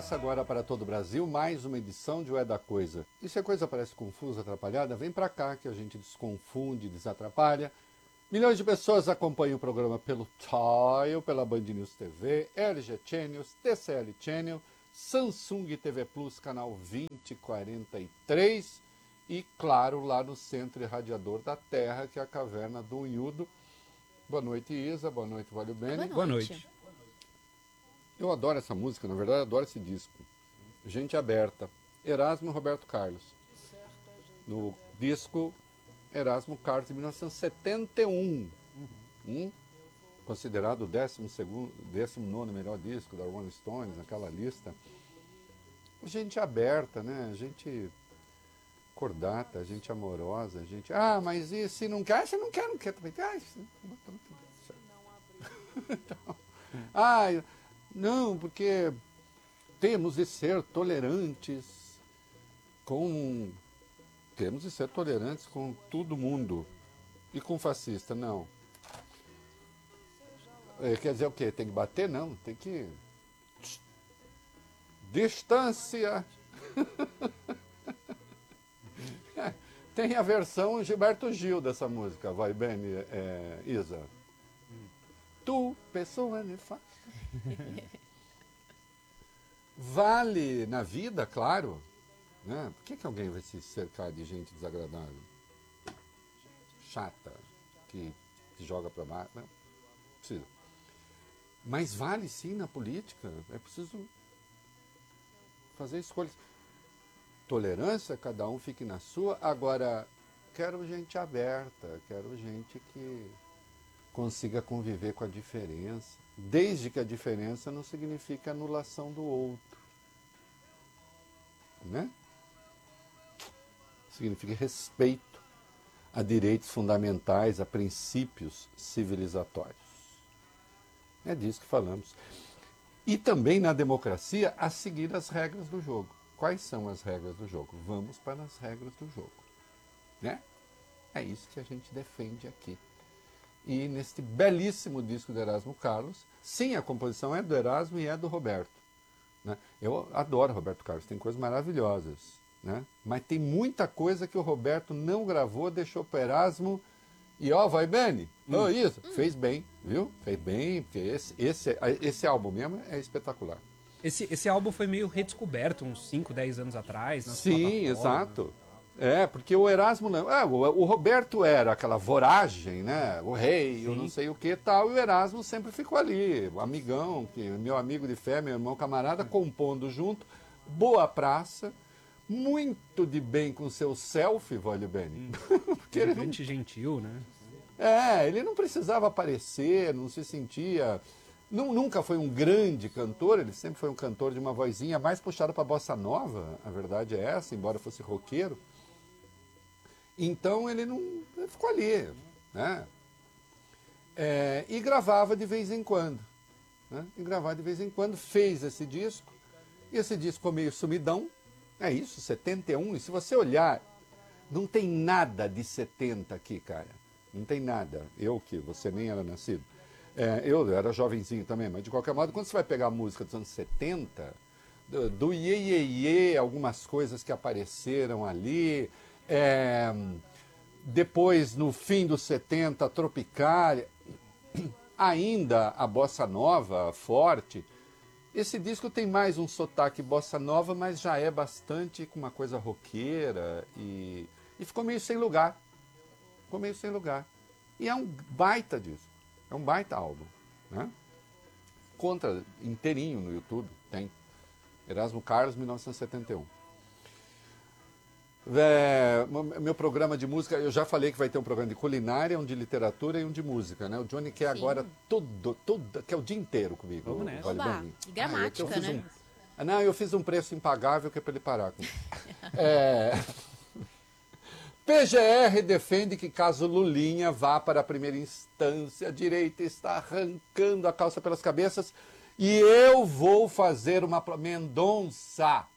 Começa agora para todo o Brasil mais uma edição de O É da Coisa. E se a coisa parece confusa, atrapalhada, vem para cá que a gente desconfunde, desatrapalha. Milhões de pessoas acompanham o programa pelo Tile, pela Band News TV, LG Channels, TCL Channel, Samsung TV Plus, canal 2043 e, claro, lá no Centro Irradiador da Terra, que é a Caverna do Unhudo. Boa noite, Isa. Boa noite, Valeu Bene. Boa noite. Eu adoro essa música, na verdade, eu adoro esse disco. Gente Aberta, Erasmo e Roberto Carlos. No disco Erasmo Carlos, de 1971. Considerado o 19º melhor disco da Rolling Stones, naquela lista. Gente aberta, né? Gente cordata, gente amorosa, gente... Ah, mas e se não quer? Se não quer, não quer também. Ah, então... Não, porque temos de ser tolerantes com todo mundo. E com fascista, não. Quer dizer o quê? Tem que bater? Não, tem que... Distância! Tem a versão Gilberto Gil dessa música, vai bem, Isa. Tu, pessoa nefasta. Vale na vida, claro. Né? Por que alguém vai se cercar de gente desagradável? Chata, que joga para baixo? Não, precisa. Mas vale sim na política. É preciso fazer escolhas. Tolerância, cada um fique na sua. Agora, quero gente aberta, quero gente que consiga conviver com a diferença, desde que a diferença não signifique anulação do outro. Né? Significa respeito a direitos fundamentais, a princípios civilizatórios. É disso que falamos. E também na democracia, a seguir as regras do jogo. Quais são as regras do jogo? Vamos para as regras do jogo. Né? É isso que a gente defende aqui. E neste belíssimo disco do Erasmo Carlos, sim, a composição é do Erasmo e é do Roberto. Né? Eu adoro Roberto Carlos, tem coisas maravilhosas. Né? Mas tem muita coisa que o Roberto não gravou, deixou para o Erasmo e vai bem. Isso, fez bem, viu? Fez bem, porque esse álbum mesmo é espetacular. Esse álbum foi meio redescoberto uns 5, 10 anos atrás. Sim, exato. Porque o Erasmo não... o Roberto era aquela voragem, né? O rei, eu não sei o que tal, e o Erasmo sempre ficou ali, o amigão, meu amigo de fé, meu irmão camarada, compondo junto, boa praça, muito de bem com seu selfie, Valho Bene. Porque ele não... gentil, né? Ele não precisava aparecer, não se sentia... Nunca foi um grande cantor, ele sempre foi um cantor de uma vozinha mais puxada para a bossa nova, a verdade é essa, embora fosse roqueiro. Então ele ficou ali, né? E gravava de vez em quando. Né? Fez esse disco, e esse disco ficou meio sumidão, é isso, 71, e se você olhar, não tem nada de 70 aqui, cara. Não tem nada. Você nem era nascido. Eu era jovenzinho também, mas de qualquer modo, quando você vai pegar a música dos anos 70, do Iê, Iê, Iê, algumas coisas que apareceram ali, depois, no fim dos 70, Tropicália, ainda a Bossa Nova, forte, esse disco tem mais um sotaque Bossa Nova, mas já é bastante com uma coisa roqueira e ficou meio sem lugar. E é um baita disco. É um baita álbum, né? Conta inteirinho no YouTube, tem. Erasmo Carlos, 1971. Meu programa de música, eu já falei que vai ter um programa de culinária, um de literatura e um de música, né? O Johnny quer agora quer o dia inteiro comigo. Vamos nessa. E gramática, né? Eu fiz um preço impagável que é para ele parar com PGR defende que caso Lulinha vá para a primeira instância, a direita está arrancando a calça pelas cabeças e eu vou fazer uma... Mendonça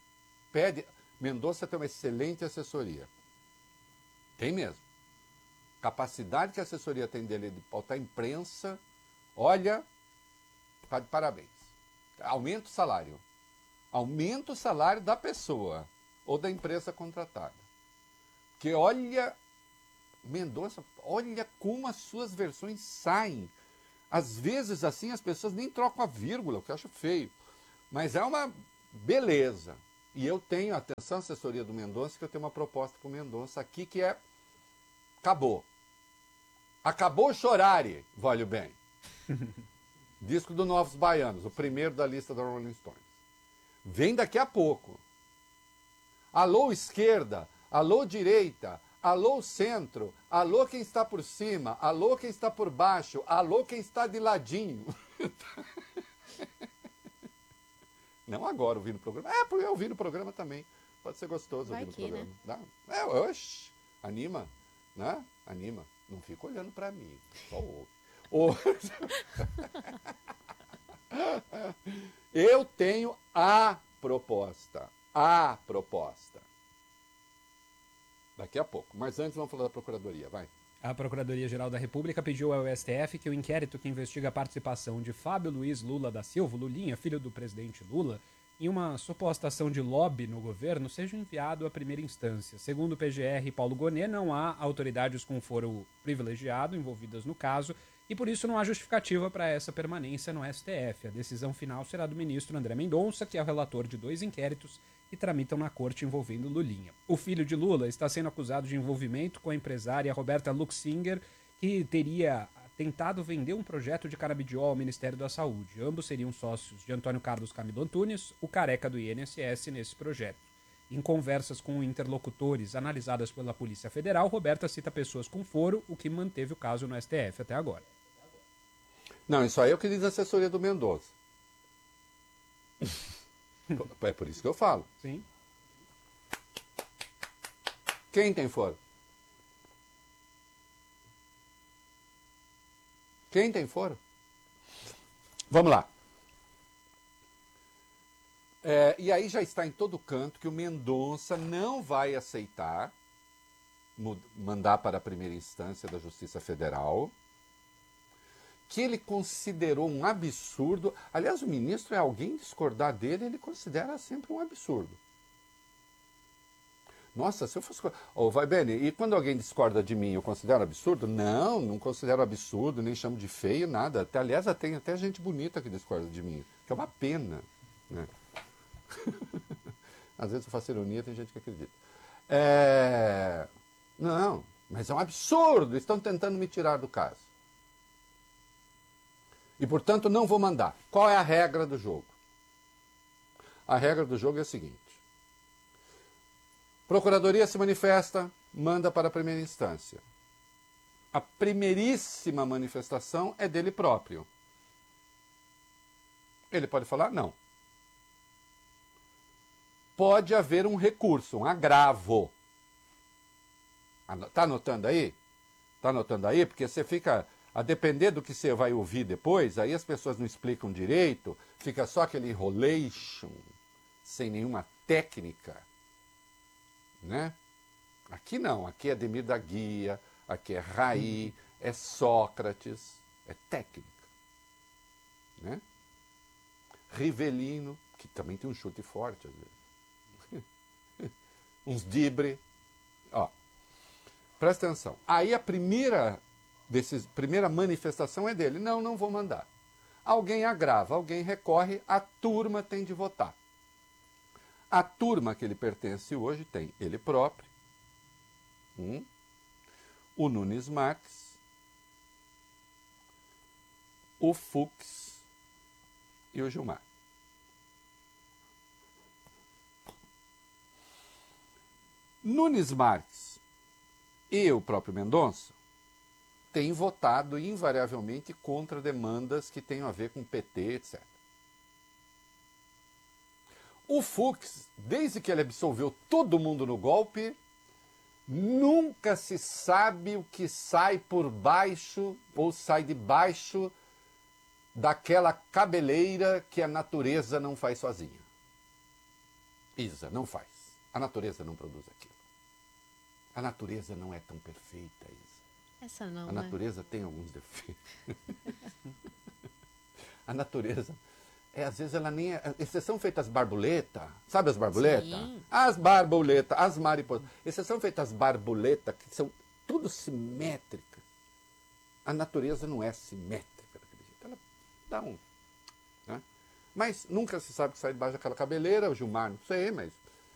tem uma excelente assessoria. Tem mesmo. Capacidade que a assessoria tem dele de pautar a imprensa, olha, está de parabéns. Aumenta o salário. Aumenta o salário da pessoa ou da empresa contratada. Porque olha, Mendonça, olha como as suas versões saem. Às vezes, assim, as pessoas nem trocam a vírgula, o que eu acho feio. Mas é uma beleza. E eu tenho, atenção, assessoria do Mendonça, que eu tenho uma proposta para o Mendonça aqui, que é... Acabou. Acabou Chorare, vale o bem. Disco do Novos Baianos, o primeiro da lista da Rolling Stones. Vem daqui a pouco. Alô, esquerda. Alô, direita. Alô, centro. Alô, quem está por cima. Alô, quem está por baixo. Alô, quem está de ladinho. Não agora ouvindo o programa. É, porque eu ouvi no programa também. Pode ser gostoso ouvir no programa. Né? Dá? É, oxe, anima, né? Anima. Não fica olhando para mim. Só ouve. Eu tenho a proposta. A proposta. Daqui a pouco. Mas antes vamos falar da Procuradoria. Vai. A Procuradoria-Geral da República pediu ao STF que o inquérito que investiga a participação de Fábio Luiz Lula da Silva, Lulinha, filho do presidente Lula, em uma suposta ação de lobby no governo, seja enviado à primeira instância. Segundo o PGR Paulo Gonet, não há autoridades com foro privilegiado envolvidas no caso e por isso não há justificativa para essa permanência no STF. A decisão final será do ministro André Mendonça, que é o relator de 2 inquéritos que tramitam na corte envolvendo Lulinha. O filho de Lula está sendo acusado de envolvimento com a empresária Roberta Luxinger, que teria tentado vender um projeto de canabidiol ao Ministério da Saúde. Ambos seriam sócios de Antônio Carlos Camilo Antunes, o careca do INSS, nesse projeto. Em conversas com interlocutores analisadas pela Polícia Federal, Roberta cita pessoas com foro, o que manteve o caso no STF até agora. Não, isso aí é o que diz a assessoria do Mendonça. É por isso que eu falo. Sim. Quem tem foro? Quem tem foro? Vamos lá. E aí já está em todo canto que o Mendonça não vai aceitar mandar para a primeira instância da Justiça Federal, que ele considerou um absurdo. Aliás, o ministro, alguém discordar dele, ele considera sempre um absurdo. Nossa, se eu fosse... vai, Beni, e quando alguém discorda de mim, eu considero absurdo? Não, não considero absurdo, nem chamo de feio, nada. Aliás, tem até gente bonita que discorda de mim, que é uma pena, né? Às vezes eu faço ironia, tem gente que acredita. Não, mas é um absurdo, estão tentando me tirar do caso. E, portanto, não vou mandar. Qual é a regra do jogo? A regra do jogo é a seguinte. Procuradoria se manifesta, manda para a primeira instância. A primeiríssima manifestação é dele próprio. Ele pode falar não. Pode haver um recurso, um agravo. Está anotando aí? Está anotando aí? Porque você fica... A depender do que você vai ouvir depois, aí as pessoas não explicam direito, fica só aquele enrolation, sem nenhuma técnica, né? Aqui não, aqui é Ademir da Guia, aqui é Raí, é Sócrates, é técnica, né? Rivelino, que também tem um chute forte às vezes. Uns dibre. Ó, presta atenção. Aí a primeira manifestação é dele. Não, não vou mandar. Alguém agrava, alguém recorre, a turma tem de votar. A turma que ele pertence hoje tem ele próprio, o Nunes Marques, o Fux e o Gilmar. Nunes Marques e o próprio Mendonça têm votado invariavelmente contra demandas que tenham a ver com PT, etc. O Fux, desde que ele absolveu todo mundo no golpe, nunca se sabe o que sai por baixo ou sai debaixo daquela cabeleira que a natureza não faz sozinha. Isa, não faz. A natureza não produz aquilo. A natureza não é tão perfeita, Isa. Essa não, a natureza tem alguns defeitos. A natureza às vezes ela nem é... Exceção feita as borboletas, sabe as borboletas? Sim. As borboletas, as mariposas. Exceção feita as borboletas, que são tudo simétricas. A natureza não é simétrica daquele jeito. Ela dá um... Né? Mas nunca se sabe o que sai debaixo daquela cabeleira, o Gilmar não sei, mas...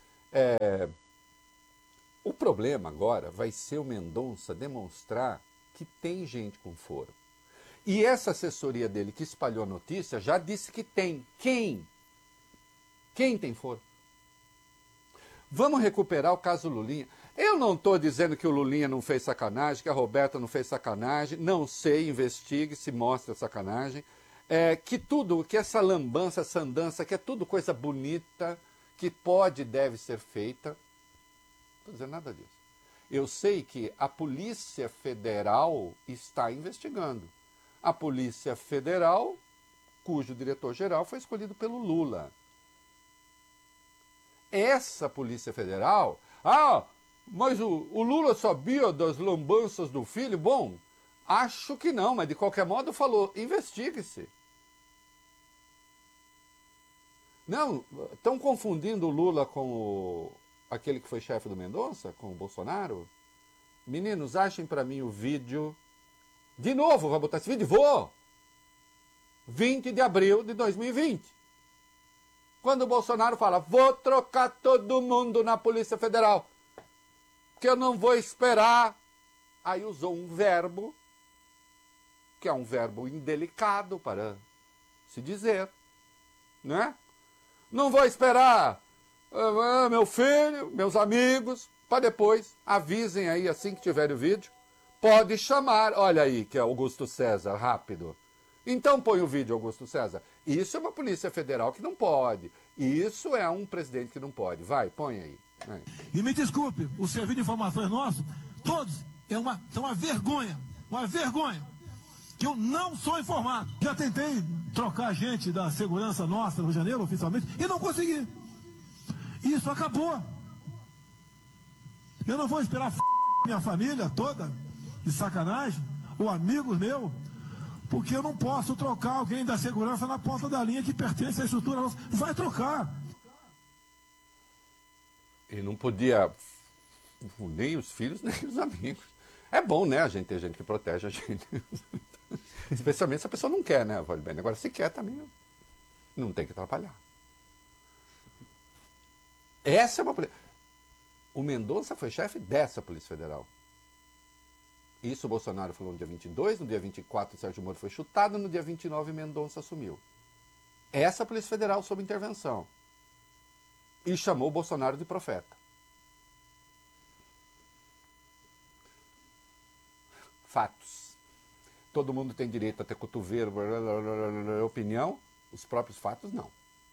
O problema agora vai ser o Mendonça demonstrar que tem gente com foro. E essa assessoria dele que espalhou a notícia já disse que tem. Quem? Quem tem foro? Vamos recuperar o caso Lulinha. Eu não estou dizendo que o Lulinha não fez sacanagem, que a Roberta não fez sacanagem. Não sei, investigue se mostra sacanagem. Que tudo, que essa lambança, essa andança, que é tudo coisa bonita, que pode e deve ser feita. Não estou dizendo nada disso. Eu sei que a Polícia Federal está investigando. A Polícia Federal, cujo diretor-geral foi escolhido pelo Lula. Essa Polícia Federal... mas o Lula sabia das lambanças do filho? Bom, acho que não, mas de qualquer modo falou, investigue-se. Não, estão confundindo o Lula com aquele que foi chefe do Mendonça, com o Bolsonaro? Meninos, achem para mim o vídeo... De novo, vai botar esse vídeo? Vou! 20 de abril de 2020. Quando o Bolsonaro fala, vou trocar todo mundo na Polícia Federal, que eu não vou esperar. Aí usou um verbo, que é um verbo indelicado para se dizer, né? Não vou esperar meu filho, meus amigos, para depois, avisem aí assim que tiverem o vídeo. Pode chamar, olha aí, que é Augusto César, rápido. Então põe o vídeo, Augusto César. Isso é uma Polícia Federal que não pode. Isso é um presidente que não pode. Vai, põe aí. Vai. E me desculpe, o serviço de informações nosso, todos, são uma vergonha, que eu não sou informado. Já tentei trocar gente da segurança nossa no Rio de Janeiro, oficialmente, e não consegui. Isso acabou. Eu não vou esperar minha família toda, de sacanagem, ou amigos meus, porque eu não posso trocar alguém da segurança na ponta da linha que pertence à estrutura nossa. Vai trocar. E não podia nem os filhos, nem os amigos. É bom, né, a gente ter gente que protege a gente. Especialmente se a pessoa não quer, né, vale bem. Agora, se quer também, não tem que atrapalhar. Essa é uma polícia. O Mendonça foi chefe dessa Polícia Federal. Isso o Bolsonaro falou no dia 22, no dia 24 o Sérgio Moro foi chutado, no dia 29 Mendonça assumiu. Essa Polícia Federal sob intervenção. E chamou o Bolsonaro de profeta. Fatos. Todo mundo tem direito a ter cotovelo, opinião, os próprios fatos não.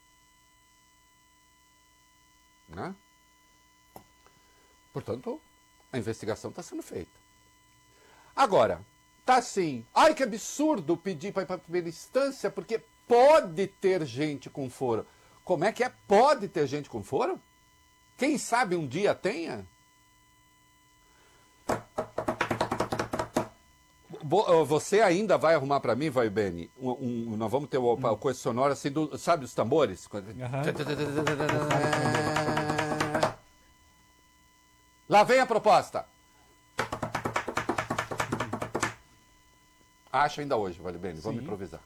Né? Portanto, a investigação está sendo feita. Agora, tá assim, ai que absurdo pedir para ir para a primeira instância, porque pode ter gente com foro. Como é que é? Pode ter gente com foro? Quem sabe um dia tenha? Você ainda vai arrumar para mim, vai, Beni? Nós vamos ter o coisa sonora assim, sabe os tambores? Lá vem a proposta. Acho ainda hoje, vale bem, vamos improvisar.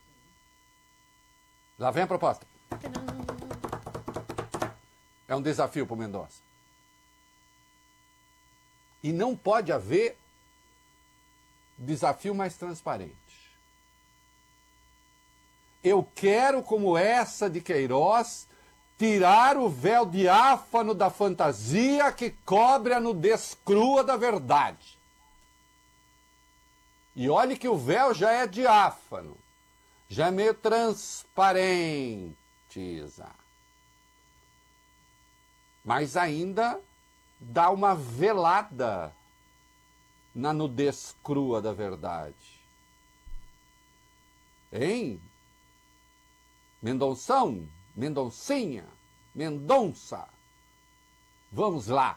Lá vem a proposta. É um desafio para o Mendonça. E não pode haver desafio mais transparente. Eu quero, como essa de Queiroz, tirar o véu diáfano da fantasia que cobre a nudez crua da verdade. E olhe que o véu já é diáfano, já é meio transparente, mas ainda dá uma velada na nudez crua da verdade. Hein? Mendonção, Mendoncinha, Mendonça, vamos lá.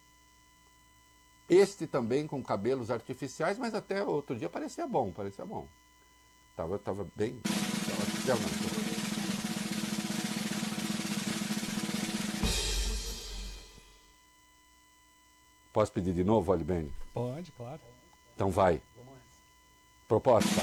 Este também com cabelos artificiais, mas até outro dia parecia bom, parecia bom. Tava bem... Posso pedir de novo, Olibene? Pode, claro. Então vai. Proposta.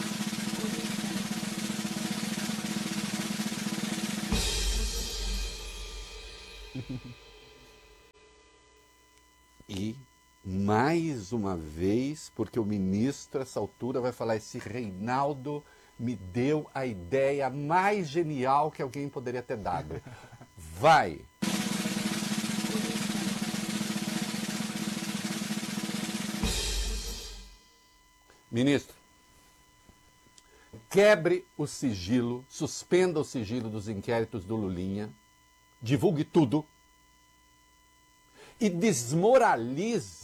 E, mais uma vez, porque o ministro, a essa altura, vai falar: esse Reinaldo me deu a ideia mais genial que alguém poderia ter dado. Vai! Ministro, quebre o sigilo, suspenda o sigilo dos inquéritos do Lulinha, divulgue tudo e desmoralize